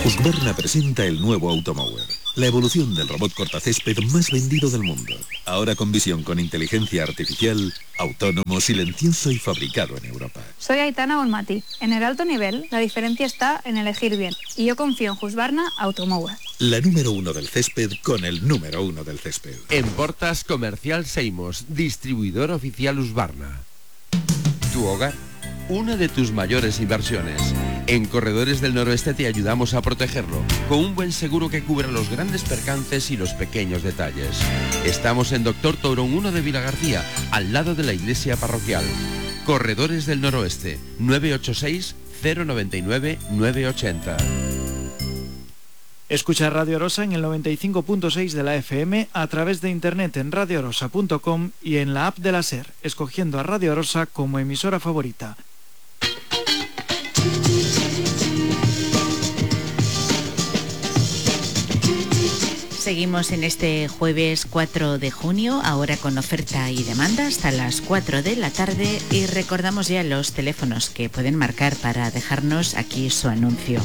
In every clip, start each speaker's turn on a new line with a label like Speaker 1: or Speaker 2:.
Speaker 1: Husqvarna presenta el nuevo Automower, la evolución del robot cortacésped más vendido del mundo. Ahora con visión con inteligencia artificial, autónomo, silencioso y fabricado en Europa.
Speaker 2: Soy Aitana Bonmatí. En el alto nivel, la diferencia está en elegir bien. Y yo confío en Husqvarna Automower.
Speaker 1: La número 1 del césped con el número 1 del césped.
Speaker 3: En Portas Comercial Seimos, distribuidor oficial Husqvarna. Tu hogar, una de tus mayores inversiones. En Corredores del Noroeste te ayudamos a protegerlo, con un buen seguro que cubra los grandes percances y los pequeños detalles. Estamos en Doctor Tourón 1 de Vilagarcía, al lado de la iglesia parroquial. Corredores del Noroeste, 986 099 980.
Speaker 4: Escucha Radio Arosa en el 95.6 de la FM, a través de internet en radioarosa.com y en la app de la SER, escogiendo a Radio Arosa como emisora favorita.
Speaker 5: Seguimos en este jueves 4 de junio, ahora con oferta y demanda hasta las 4 de la tarde, y recordamos ya los teléfonos que pueden marcar para dejarnos aquí su anuncio.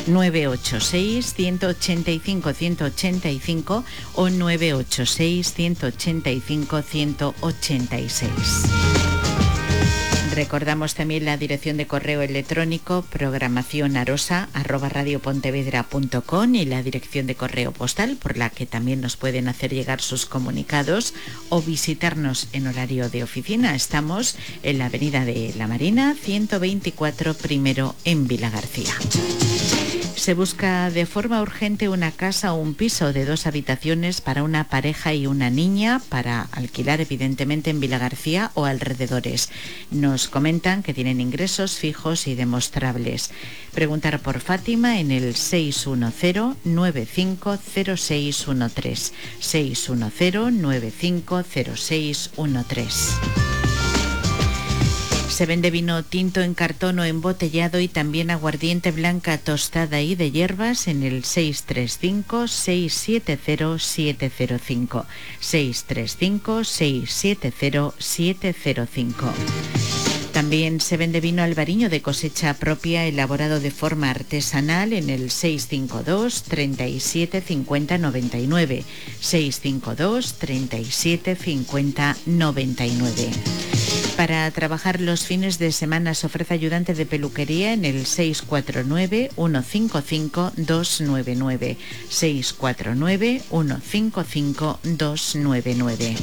Speaker 5: 986-185-185 o 986-185-186. Recordamos también la dirección de correo electrónico programacionarosa@radiopontevedra.com y la dirección de correo postal por la que también nos pueden hacer llegar sus comunicados o visitarnos en horario de oficina. Estamos en la avenida de la Marina 124 primero en Vilagarcía. Se busca de forma urgente una casa o un piso de 2 habitaciones para una pareja y una niña para alquilar, evidentemente, en Vilagarcía o alrededores. Nos comentan que tienen ingresos fijos y demostrables. Preguntar por Fátima en el 610-950613. 610-950613. Se vende vino tinto en cartón o embotellado y también aguardiente blanca tostada y de hierbas en el 635-670-705. 635-670-705. También se vende vino albariño de cosecha propia elaborado de forma artesanal en el 652 37 50 99. 652 37 50 99. Para trabajar los fines de semana se ofrece ayudante de peluquería en el 649-155-299. 649-155-299.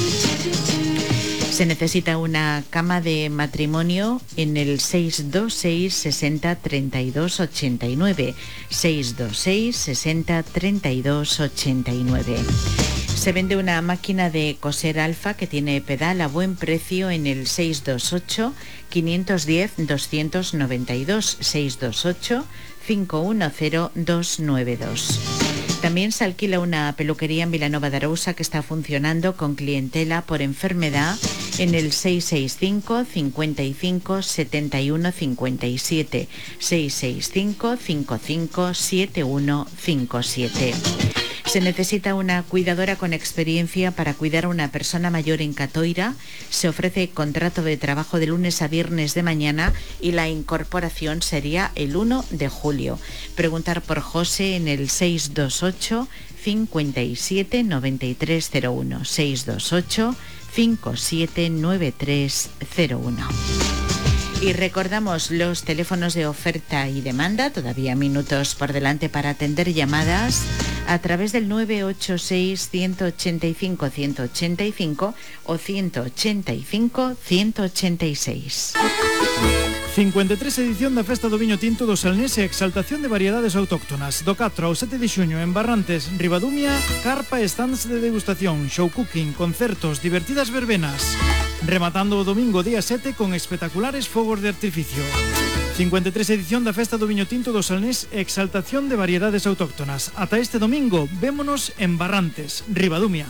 Speaker 5: Se necesita una cama de matrimonio en el 626 60 32 89. 626 60 32 89. Se vende una máquina de coser Alfa que tiene pedal a buen precio en el 628 510 292. 628 510 292. También se alquila una peluquería en Vilanova de Arousa que está funcionando con clientela por enfermedad en el 665 55 71 57. 665 55 71 57. Se necesita una cuidadora con experiencia para cuidar a una persona mayor en Catoira. Se ofrece contrato de trabajo de lunes a viernes de mañana y la incorporación sería el 1 de julio. Preguntar por José en el 628 57 9301. 628 57 9301. Y recordamos los teléfonos de oferta y demanda, todavía minutos por delante para atender llamadas a través del 986 185 185 o 185 186.
Speaker 4: 53 edición da Festa do Viño Tinto do Salnés e exaltación de variedades autóctonas. Do 4 ao 7 de xuño en Barrantes, Ribadumia, carpa e stands de degustación, show cooking, concertos, divertidas verbenas. Rematando o domingo día 7 con espectaculares fogos de artificio. 53 edición da Festa do Viño Tinto do Salnés e exaltación de variedades autóctonas. Ata este domingo, vémonos en Barrantes, Ribadumia.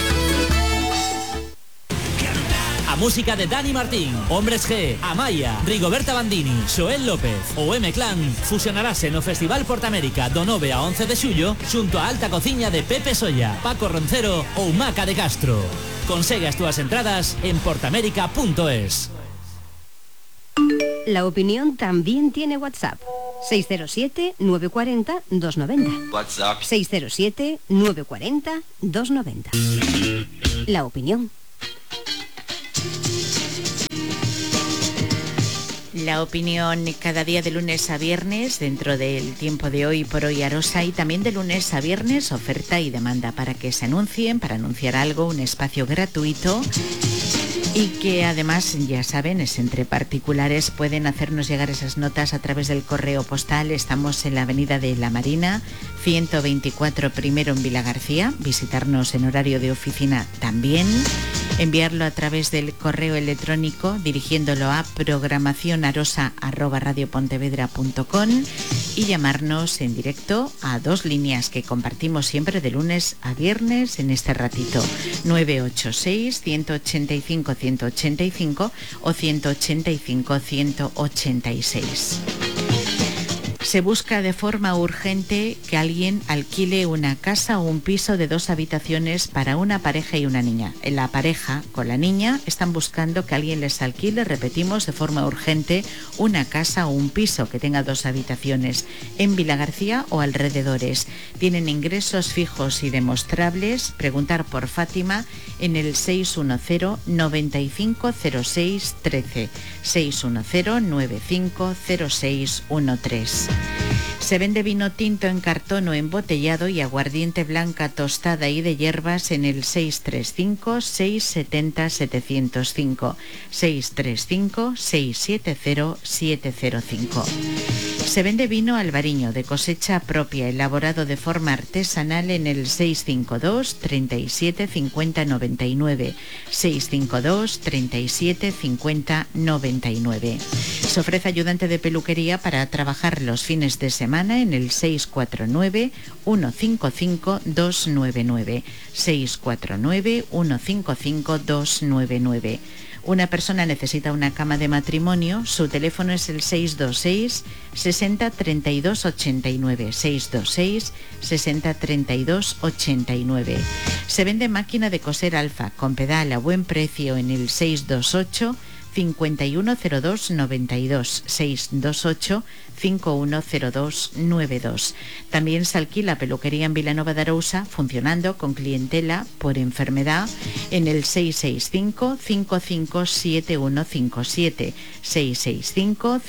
Speaker 6: A música de Dani Martín, Hombres G, Amaya, Rigoberta Bandini, Xoel López ou M-Clan fusionarase no Festival Portamérica do 9 a 11 de xullo xunto a alta cociña de Pepe Solla, Paco Roncero ou Maca de Castro. Consegue as túas entradas en portamérica.es.
Speaker 7: La opinión también tiene WhatsApp. 607-940-290.
Speaker 8: WhatsApp.
Speaker 7: 607-940-290. La opinión.
Speaker 5: La opinión cada día de lunes a viernes dentro del tiempo de Hoy por Hoy Arosa, y también de lunes a viernes oferta y demanda para que se anuncien, para anunciar algo, un espacio gratuito y que además, ya saben, es entre particulares. Pueden hacernos llegar esas notas a través del correo postal. Estamos en la Avenida de la Marina, 124 primero en Vilagarcía. Visitarnos en horario de oficina también. Enviarlo a través del correo electrónico dirigiéndolo a programacionarosa@radiopontevedra.com y llamarnos en directo a 2 líneas que compartimos siempre de lunes a viernes en este ratito: 986-185-185 o 185-186. Se busca de forma urgente que alguien alquile una casa o un piso de 2 habitaciones para una pareja y una niña. La pareja con la niña están buscando que alguien les alquile, repetimos, de forma urgente, una casa o un piso que tenga 2 habitaciones en Vilagarcía o alrededores. Tienen ingresos fijos y demostrables. Preguntar por Fátima en el 610-950613. 610-950613. Se vende vino tinto en cartón o embotellado y aguardiente blanca tostada y de hierbas en el 635-670-705, 635-670-705. Se vende vino albariño de cosecha propia, elaborado de forma artesanal en el 652 37 50 99, 652 37 50 99. Se ofrece ayudante de peluquería para trabajar los fines de semana en el 649 155 299, 649 155 299. Una persona necesita una cama de matrimonio. Su teléfono es el 626 60 32 89, 626 60 32 89. Se vende máquina de coser Alfa con pedal a buen precio en el 628 510292, 628 510292. También se alquila peluquería en Vilanova de Arousa, funcionando con clientela por enfermedad en el 665 557157, 665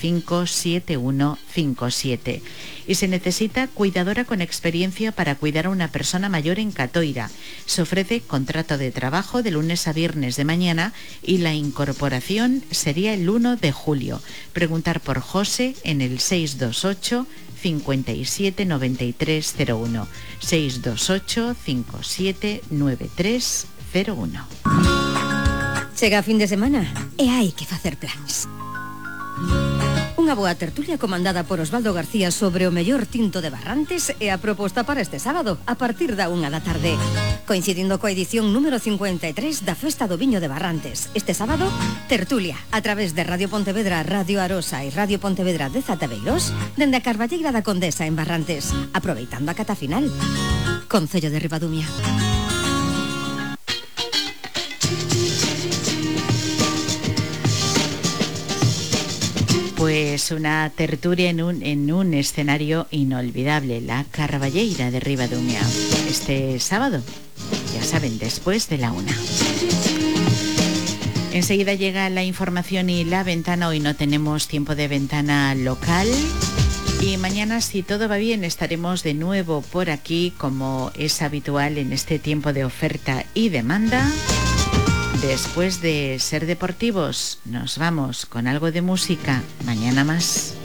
Speaker 5: 557157. Y se necesita cuidadora con experiencia para cuidar a una persona mayor en Catoira. Se ofrece contrato de trabajo de lunes a viernes de mañana y la incorporación sería el 1 de julio. Preguntar por José en el 628 57 93 01, 628 57 93 01.
Speaker 7: Chega fin de semana e hai que facer plans. Unha boa tertulia comandada por Osvaldo García sobre o mellor tinto de Barrantes e a proposta para este sábado, a partir da 1 da tarde. Coincidindo coa edición número 53 da Festa do Viño de Barrantes. Este sábado, tertulia, a través de Radio Pontevedra, Radio Arosa e Radio Pontevedra de Zataveiros, dende a Carballeira da Condesa en Barrantes, aproveitando a cata final. Concello de Ribadumia.
Speaker 5: Pues una tertulia en un escenario inolvidable, la Carballeira de Ribadumia, este sábado, ya saben, después de la 1. Enseguida llega la información y la ventana. Hoy no tenemos tiempo de ventana local. Y mañana, si todo va bien, estaremos de nuevo por aquí, como es habitual en este tiempo de oferta y demanda. Después de ser deportivos, nos vamos con algo de música. Mañana más.